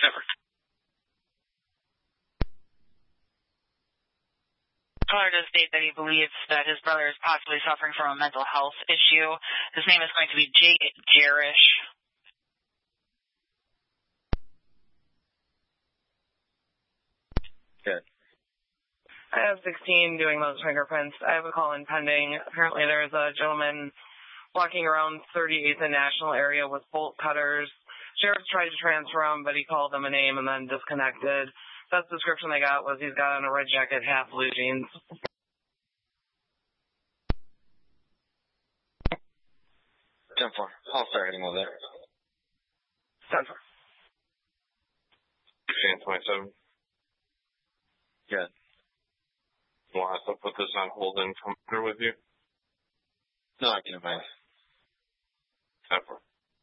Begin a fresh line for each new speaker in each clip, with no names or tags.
Never.
Caller does state that he believes that his brother is possibly suffering from a mental health issue. His name is going to be Jake Jarish.
Good.
I have 16 doing those fingerprints. I have a call in pending. Apparently there's a gentleman walking around 38th and National area with bolt cutters. Sheriff tried to transfer him, but he called him a name and then disconnected. Best description I got was he's got on a red jacket, half blue jeans.
10-4. I'll start heading over there.
10-4.
16-27.
Good.
You want us to put this on hold and come here with you?
No, I can advise.
10-4.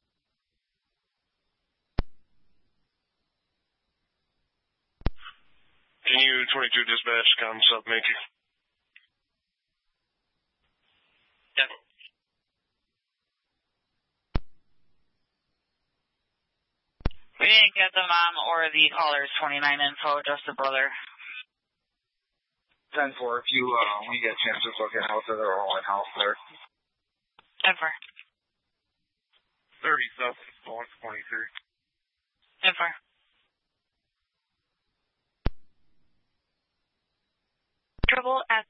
Can you 22 dispatch come sub Mickey?
Yep. We didn't get the mom or the caller's 29 info, just the brother.
10-4. If you, when you get a chance, just look at house, they're all in house there.
10-4.
37, 23.
10-4.
Trouble at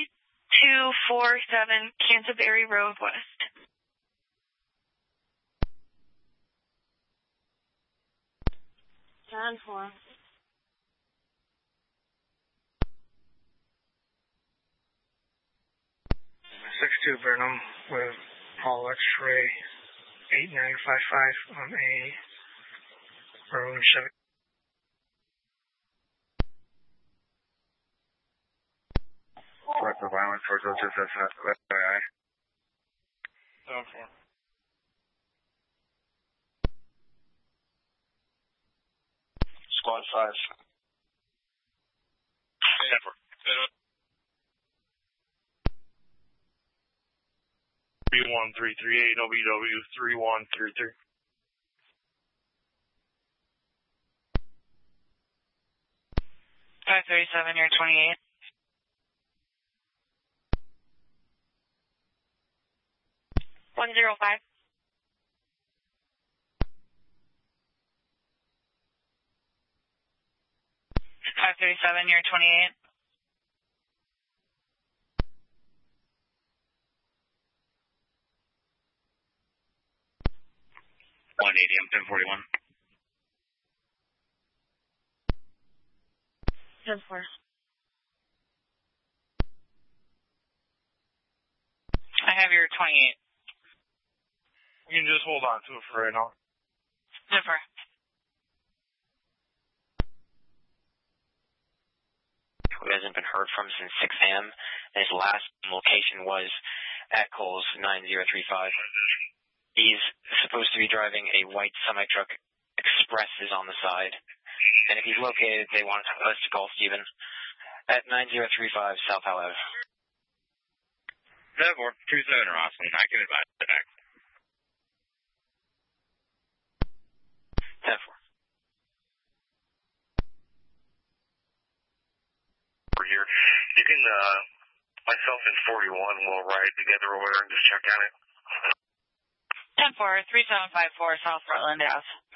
3247 Canterbury Road West.
John 4.
62 Burnham with Paul X-ray 8955 on a maroon Chevy.
Threat of violence towards those just FYI.
10-4. Squad 5. 10-4. 31338 OBW 3133.
537, you're 28.
105.
537, you're 28.
180, I'm 1041.
10-4.
I have your 28.
You can just hold on to it for right now.
10-4.
Who hasn't been heard from since 6 a.m. and his last location was at Coles 9035. He's supposed to be driving a white semi-truck. Express is on the side. And if he's located, they want us to call Steven at 9035 South Howell Ave.
7-4, 27 Rosslyn. I can advise the back.
10-4.
We're here. You can, myself and 41 will ride together over there and just check on it.
10-4, 3754 South Portland Ave.